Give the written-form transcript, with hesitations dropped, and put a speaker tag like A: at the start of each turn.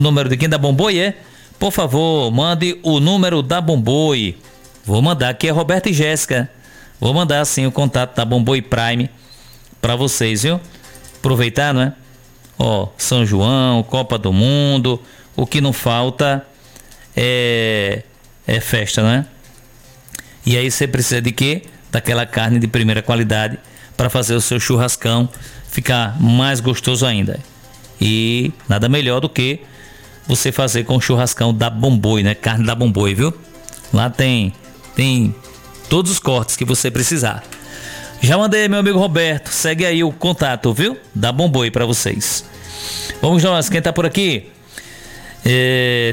A: Número de quem? Da Bomboi, é? Por favor, mande o número da Bomboi. Vou mandar, aqui é Roberto e Jéssica. Vou mandar sim o contato da Bomboi Prime pra vocês, viu? Aproveitar, não é? Ó, São João, Copa do Mundo, o que não falta é festa, né? E aí você precisa de quê? Daquela carne de primeira qualidade para fazer o seu churrascão ficar mais gostoso ainda. E nada melhor do que você fazer com o churrascão da Bomboi, né? Carne da Bomboi, viu? Lá tem todos os cortes que você precisar. Já mandei, meu amigo Roberto. Segue aí o contato, viu? Da Bomboi para vocês. Vamos nós, quem tá por aqui?